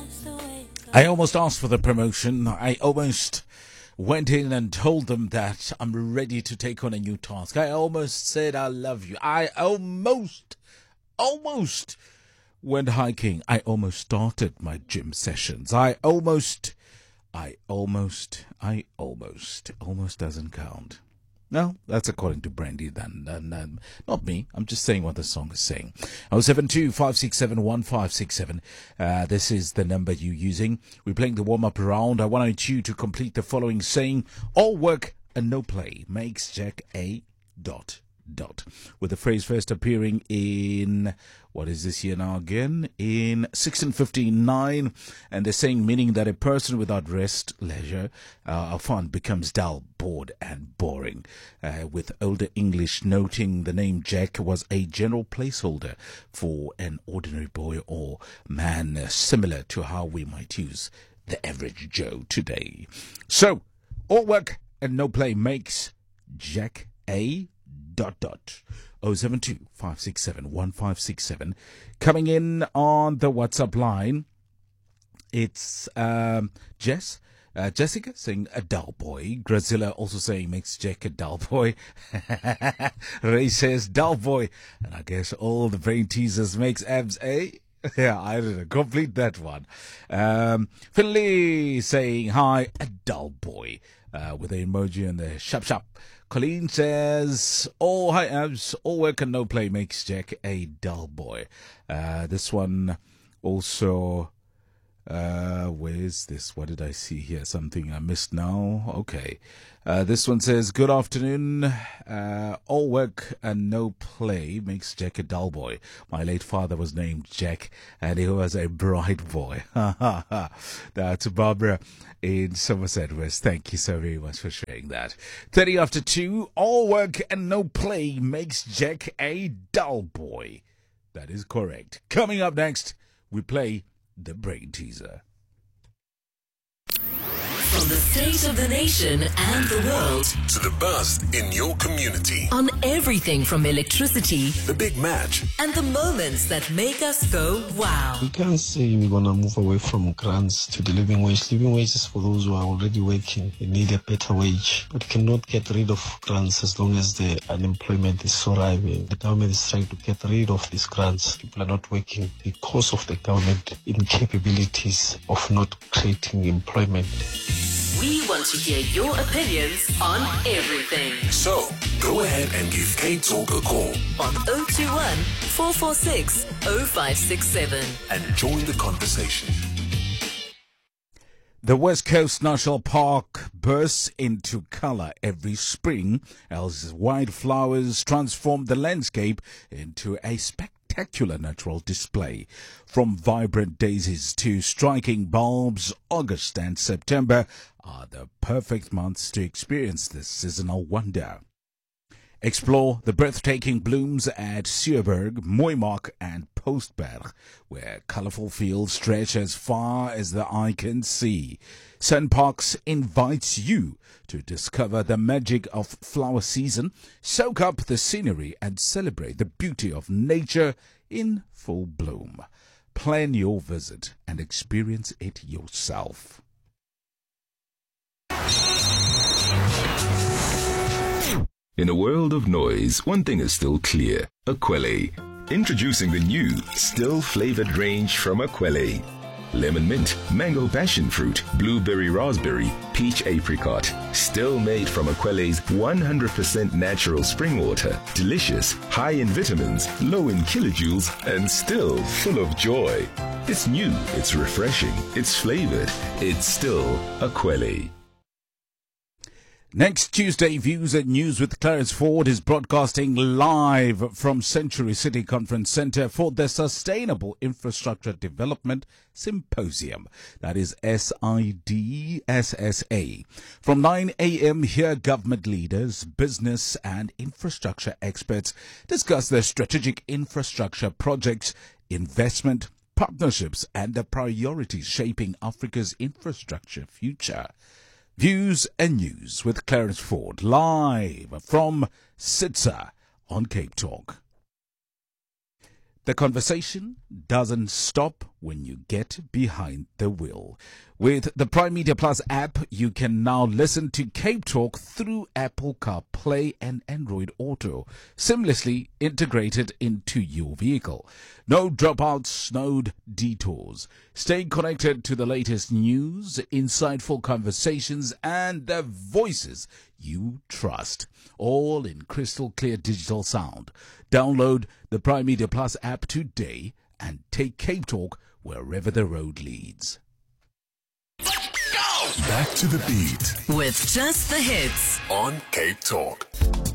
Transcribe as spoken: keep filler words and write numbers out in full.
I almost asked for the promotion. I almost went in and told them that I'm ready to take on a new task. I almost said I love you. I almost, almost went hiking. I almost started my gym sessions. I almost, I almost, I almost, almost doesn't count. No, that's according to Brandy, then. And, um, not me. I'm just saying what the song is saying. oh seven two, five six seven, one five six seven. Uh, this is the number you're using. We're playing the warm-up round. I wanted you to complete the following saying, all work and no play makes Jack a dot dot. With the phrase first appearing in, what is this here now again? In sixteen fifty-nine. And they're saying, meaning that a person without rest, leisure, uh, or fun becomes dull, bored, and boring. Uh, with older English noting the name Jack was a general placeholder for an ordinary boy or man, uh, similar to how we might use the average Joe today. So, all work and no play makes Jack a dot dot. oh seven two, five six seven, one five six seven. Coming in on the WhatsApp line, it's um, Jess. Uh, Jessica saying a dull boy. Grazilla also saying makes Jack a dull boy. Ray says dull boy. And I guess all the brain teasers makes abs a. Yeah, I don't know. Complete that one. Um, Finley saying hi, a dull boy. Uh, with the emoji and the shop shop. Colleen says, oh, hi, abs. All work and no play makes Jack a dull boy. Uh, this one also, uh, where's this? What did I see here? Something I missed now. Okay. Uh, this one says, good afternoon. Uh, all work and no play makes Jack a dull boy. My late father was named Jack and he was a bright boy. That's Barbara in Somerset West. Thank you so very much for sharing that. thirty after two, all work and no play makes Jack a dull boy. That is correct. Coming up next, we play the brain teaser. From the state of the nation and the world to the buzz in your community. On everything from electricity, The Big Match, and the moments that make us go wow. We can't say we're going to move away from grants to the living wage. Living wage is for those who are already working. They need a better wage. But you cannot get rid of grants as long as the unemployment is so high. The government is trying to get rid of these grants. People are not working because of the government incapabilities of not creating employment. We want to hear your opinions on everything. So, go ahead and give K-Talk a call On oh two one, four four six, oh five six seven. and join the conversation. The West Coast National Park bursts into color every spring as wildflowers transform the landscape into a spectacular natural display. From vibrant daisies to striking bulbs, August and September are the perfect months to experience this seasonal wonder. Explore the breathtaking blooms at Seuberg, Mooimark and Postberg, where colorful fields stretch as far as the eye can see. Sunparks invites you to discover the magic of flower season, soak up the scenery and celebrate the beauty of nature in full bloom. Plan your visit and experience it yourself. In a world of noise, one thing is still clear. Aquele. Introducing the new, still flavored range from Aquele. Lemon mint, mango passion fruit, blueberry raspberry, peach apricot. Still made from Aquele's one hundred percent natural spring water. Delicious, high in vitamins, low in kilojoules, and still full of joy. It's new, it's refreshing, it's flavored. It's still Aquele. Next Tuesday, Views and News with Clarence Ford is broadcasting live from Century City Conference Centre for the Sustainable Infrastructure Development Symposium. That is S I D S S A. From nine a.m., hear government leaders, business and infrastructure experts discuss their strategic infrastructure projects, investment, partnerships and the priorities shaping Africa's infrastructure future. Views and News with Clarence Ford, live from S I D S A on Cape Talk. The conversation doesn't stop when you get behind the wheel. With the Prime Media Plus app, you can now listen to Cape Talk through Apple CarPlay and Android Auto, seamlessly integrated into your vehicle. No dropouts, no detours. Stay connected to the latest news, insightful conversations, and the voices you trust, all in crystal clear digital sound. Download the Prime Media Plus app today and take Cape Talk wherever the road leads. Back to the beat With just the hits. on Cape Talk.